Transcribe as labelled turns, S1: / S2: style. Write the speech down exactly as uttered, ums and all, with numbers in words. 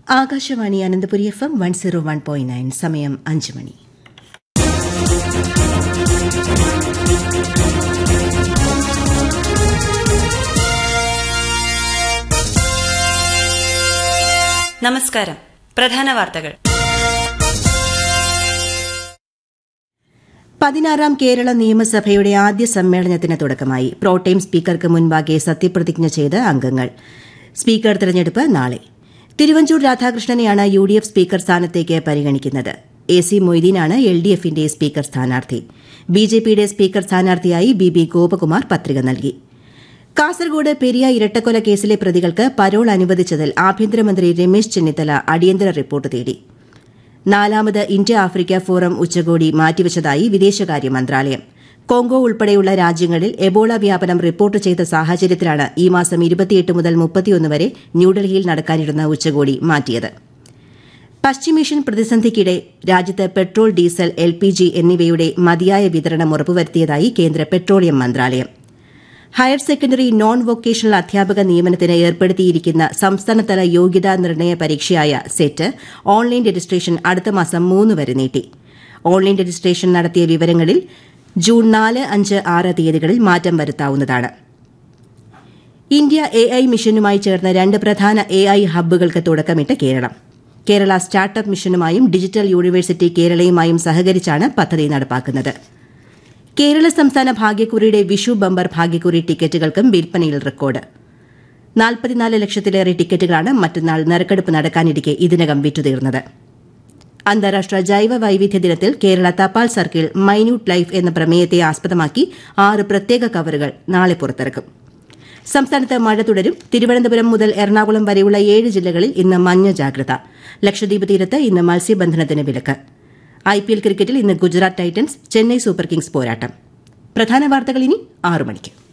S1: Akashvani Ananthapuri F M one zero one point nine. സമയം അഞ്ച് മണി.
S2: നമസ്കാരം. പ്രധാന വാർത്തകൾ.
S1: പതിനാറാം കേരള നിയമസഭയുടെ ആദ്യ സമ്മേളനത്തിന് തുടക്കമായി. പ്രോടൈം സ്പീക്കർക്ക് മുൻപാകെ സത്യപ്രതിജ്ഞ ചെയ്ത് അംഗങ്ങൾ. സ്പീക്കർ തെരഞ്ഞെടുപ്പ് നാളെ. Thiruvanchoor രാധാകൃഷ്ണനെയാണ് U D F speaker സ്ഥാനത്തേക്ക് പരിഗണിക്കുന്നത്. എ സി മൊയ്തീനാണ് എൽ ഡി എഫിന്റെ സ്പീക്കർ സ്ഥാനാർത്ഥി. ബി ജെ പിയുടെ സ്പീക്കർ സ്ഥാനാർത്ഥിയായി ബി ബി ഗോപകുമാർ പത്രിക നൽകി. കാസർഗോഡ് പെരിയ ഇരട്ടക്കൊല കേസിലെ പ്രതികൾക്ക് പരോൾ അനുവദിച്ചതിൽ ആഭ്യന്തരമന്ത്രി രമേശ് ചെന്നിത്തല അടിയന്തര റിപ്പോർട്ട് തേടി. നാലാമത് ഇന്ത്യ ആഫ്രിക്ക ഫോറം ഉച്ചകോടി മാറ്റിവച്ചതായി വിദേശകാര്യ മന്ത്രാലയം. കോങ്കോ ഉൾപ്പെടെയുള്ള രാജ്യങ്ങളിൽ എബോള വ്യാപനം റിപ്പോർട്ട് ചെയ്ത സാഹചര്യത്തിലാണ് ഈ മാസം ഇരുപത്തിയെട്ട് മുതൽ മുപ്പത്തിയൊന്ന് വരെ ന്യൂഡൽഹിയിൽ നടക്കാനിരുന്ന ഉച്ചകോടി മാറ്റിയത്. പശ്ചിമേഷ്യൻ പ്രതിസന്ധിക്കിടെ രാജ്യത്ത് petrol, diesel, L P G എന്നിവയുടെ മതിയായ വിതരണം ഉറപ്പുവരുത്തിയതായി കേന്ദ്ര പെട്രോളിയം മന്ത്രാലയം. ഹയർ സെക്കൻഡറി നോൺ വൊക്കേഷണൽ അധ്യാപക നിയമനത്തിന് ഏർപ്പെടുത്തിയിരിക്കുന്ന സംസ്ഥാനതല യോഗ്യതാ നിർണയ പരീക്ഷയായ സെറ്റ് ഓൺലൈൻ രജിസ്ട്രേഷൻ അടുത്ത മാസം മൂന്ന് വരെ നീട്ടി. ഓൺലൈൻ രജിസ്ട്രേഷൻ നടത്തിയ വിവരങ്ങളിൽ ജൂൺ നാല്, അഞ്ച്, ആറ് തീയതികളിൽ മാറ്റം വരുത്താവുന്നതാണ്. ഇന്ത്യ എ ഐ മിഷനുമായി ചേർന്ന് രണ്ട് പ്രധാന A I ഹബ്ബുകൾക്ക് തുടക്കമിട്ട് Keralam. Kerala startup മിഷനുമായും digital university കേരളയുമായും സഹകരിച്ചാണ് പദ്ധതി നടപ്പാക്കുന്നത്. കേരള സംസ്ഥാന ഭാഗ്യക്കുറിയുടെ വിഷു ബമ്പർ ഭാഗ്യക്കുറി ടിക്കറ്റുകൾക്കും വിൽപ്പനയിൽ റെക്കോർഡ്. നാൽപ്പത്തിനാല് ലക്ഷത്തിലേറെ ടിക്കറ്റുകളാണ് മറ്റന്നാൾ നറുക്കെടുപ്പ് നടക്കാനിരിക്കെ ഇതിനകം വിറ്റുതീർന്നത്. അന്താരാഷ്ട്ര ജൈവ വൈവിധ്യ ദിനത്തിൽ കേരള തപാൽ സർക്കിൾ മൈന്യൂട്ട് ലൈഫ് എന്ന പ്രമേയത്തെ ആസ്പദമാക്കി ആറ് പ്രത്യേക കവറുകൾ നാളെ പുറത്തിറക്കും. സംസ്ഥാനത്ത് മഴ തുടരും. തിരുവനന്തപുരം മുതൽ എറണാകുളം വരെയുള്ള ഏഴ് ജില്ലകളിൽ ഇന്ന് മഞ്ഞ ജാഗ്രത. ലക്ഷദ്വീപ് തീരത്ത് ഇന്ന് മത്സ്യബന്ധനത്തിന് വിലക്ക്. ഐ പി എൽ ക്രിക്കറ്റിൽ ഇന്ന് Gujarat Titans Chennai super Kings പോരാട്ടം. പ്രധാന വാർത്തകൾ ഇനി ആറു മണിക്ക്.